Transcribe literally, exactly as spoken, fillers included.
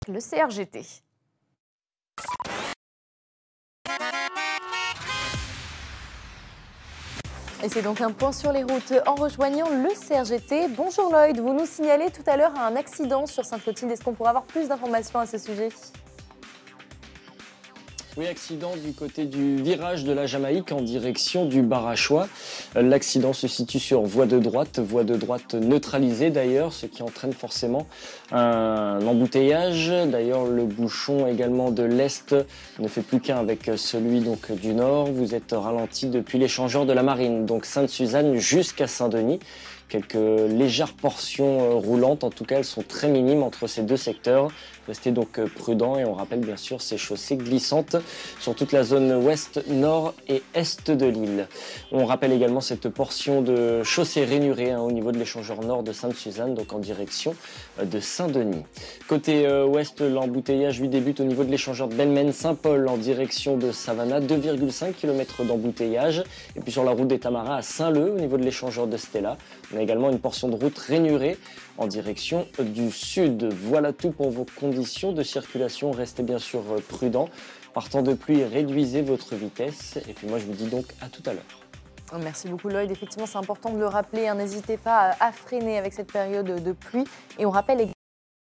le C R G T. Et c'est donc un point sur les routes en rejoignant le C R G T. Bonjour Lloyd, vous nous signalez tout à l'heure un accident sur Sainte-Clotilde. Est-ce qu'on pourrait avoir plus d'informations à ce sujet ? Oui, accident du côté du virage de la Jamaïque en direction du Barachois. L'accident se situe sur voie de droite, voie de droite neutralisée d'ailleurs, ce qui entraîne forcément un embouteillage. D'ailleurs, le bouchon également de l'Est ne fait plus qu'un avec celui donc du Nord. Vous êtes ralenti depuis l'échangeur de la Marine, donc Sainte-Suzanne jusqu'à Saint-Denis. Quelques légères portions roulantes, en tout cas elles sont très minimes entre ces deux secteurs. Restez donc prudents et on rappelle bien sûr ces chaussées glissantes sur toute la zone ouest, nord et est de l'île. On rappelle également cette portion de chaussée rainurée hein, au niveau de l'échangeur nord de Sainte-Suzanne, donc en direction de Saint-Denis. Côté euh, ouest, l'embouteillage lui débute au niveau de l'échangeur de Belmen-Saint-Paul en direction de Savannah, deux virgule cinq kilomètres d'embouteillage. Et puis sur la route des Tamaras à Saint-Leu au niveau de l'échangeur de Stella. On a également une portion de route rainurée en direction du sud. Voilà tout pour vos conditions de circulation. Restez bien sûr prudents. Par temps de pluie, réduisez votre vitesse. Et puis moi, je vous dis donc à tout à l'heure. Merci beaucoup Lloyd. Effectivement, c'est important de le rappeler. Hein. N'hésitez pas à freiner avec cette période de pluie. Et on rappelle